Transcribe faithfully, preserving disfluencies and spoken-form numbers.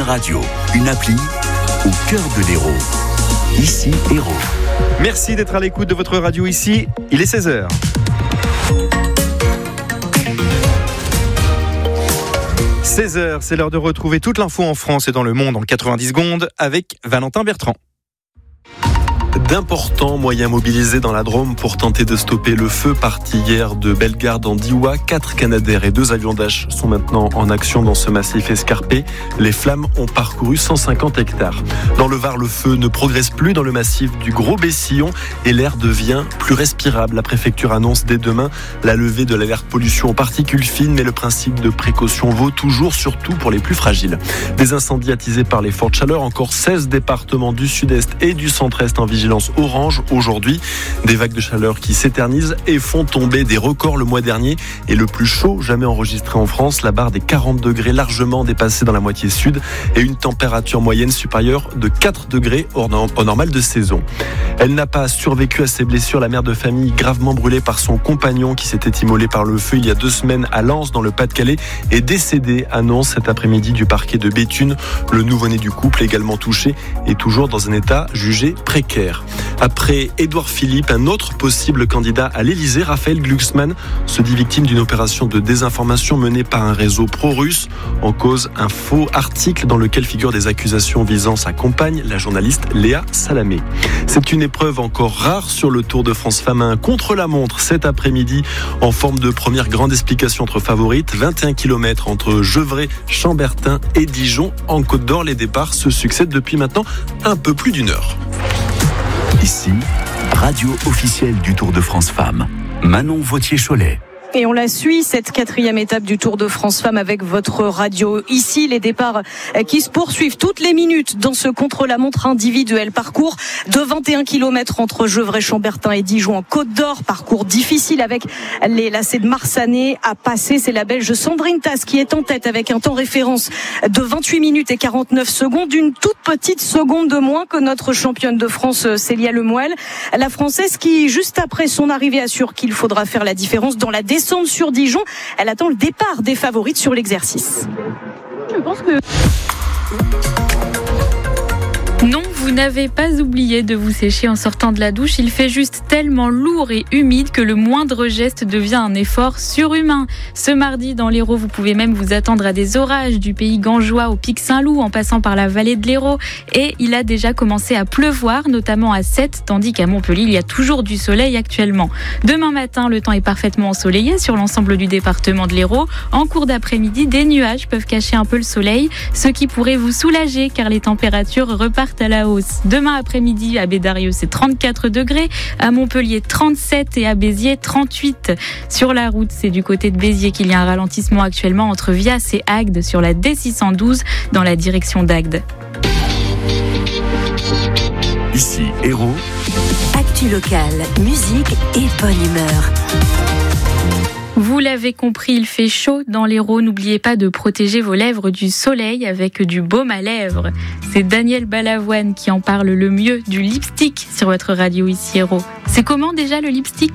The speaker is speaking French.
radio, une appli au cœur de l'Hérault. Ici, Hérault. Merci d'être à l'écoute de votre radio ici. Il est seize heures. seize heures, c'est l'heure de retrouver toute l'info en France et dans le monde en quatre-vingt-dix secondes avec Valentin Bertrand. D'importants moyens mobilisés dans la Drôme pour tenter de stopper le feu parti hier de Bellegarde en Diois. Quatre Canadair et deux avions Dash sont maintenant en action dans ce massif escarpé. Les flammes ont parcouru cent cinquante hectares. Dans le Var, le feu ne progresse plus dans le massif du Gros-Bessillon et l'air devient plus respirable. La préfecture annonce dès demain la levée de l'alerte pollution aux particules fines, mais le principe de précaution vaut toujours, surtout pour les plus fragiles. Des incendies attisés par les fortes chaleurs, encore seize départements du sud-est et du centre-est en vigilance orange aujourd'hui. Des vagues de chaleur qui s'éternisent et font tomber des records le mois dernier et le plus chaud jamais enregistré en France, la barre des quarante degrés largement dépassée dans la moitié sud et une température moyenne supérieure de quatre degrés au normal de saison. Elle n'a pas survécu à ses blessures. La mère de famille gravement brûlée par son compagnon qui s'était immolé par le feu il y a deux semaines à Lens dans le Pas-de-Calais est décédée, annonce cet après-midi du parquet de Béthune. Le nouveau-né du couple, également touché, est toujours dans un état jugé précaire. Après Édouard Philippe, un autre possible candidat à l'Élysée, Raphaël Glucksmann, se dit victime d'une opération de désinformation menée par un réseau pro-russe. En cause, un faux article dans lequel figurent des accusations visant sa compagne, la journaliste Léa Salamé. C'est une épreuve encore rare sur le Tour de France féminin contre la montre cet après-midi, en forme de première grande explication entre favorites. vingt et un kilomètres entre Gevrey, Chambertin et Dijon. En Côte d'Or, les départs se succèdent depuis maintenant un peu plus d'une heure. Ici, radio officielle du Tour de France Femmes. Manon Vautier-Cholet. Et on la suit, cette quatrième étape du Tour de France Femmes avec votre radio. Ici, les départs qui se poursuivent toutes les minutes dans ce contre-la-montre individuel. Parcours de vingt et un kilomètres entre Gevrey, Chambertin et Dijon en Côte d'Or. Parcours difficile avec les lacets de Marsanet à passer. C'est la Belge Sandrine Tass qui est en tête avec un temps référence de vingt-huit minutes et quarante-neuf secondes. Une toute petite seconde de moins que notre championne de France Célia Lemoelle. La Française qui, juste après son arrivée, assure qu'il faudra faire la différence dans la descente sur Dijon. Elle attend le départ des favorites sur l'exercice. Je pense que... Non, vous n'avez pas oublié de vous sécher en sortant de la douche. Il fait juste tellement lourd et humide que le moindre geste devient un effort surhumain. Ce mardi, dans l'Hérault, vous pouvez même vous attendre à des orages du pays gangeois au Pic Saint-Loup en passant par la vallée de l'Hérault. Et il a déjà commencé à pleuvoir, notamment à Sète, tandis qu'à Montpellier, il y a toujours du soleil actuellement. Demain matin, le temps est parfaitement ensoleillé sur l'ensemble du département de l'Hérault. En cours d'après-midi, des nuages peuvent cacher un peu le soleil, ce qui pourrait vous soulager car les températures repartent à la hausse. Demain après-midi, à Bédarieux, c'est trente-quatre degrés, à Montpellier trente-sept et à Béziers trente-huit. Sur la route, c'est du côté de Béziers qu'il y a un ralentissement actuellement entre Vias et Agde sur la D six cent douze dans la direction d'Agde. Ici, Hérault. Actu locale, musique et bonne humeur. Vous l'avez compris, il fait chaud dans l'Hérault. N'oubliez pas de protéger vos lèvres du soleil avec du baume à lèvres. C'est Daniel Balavoine qui en parle le mieux du lipstick sur votre radio ici Hérault. C'est comment déjà le lipstick ?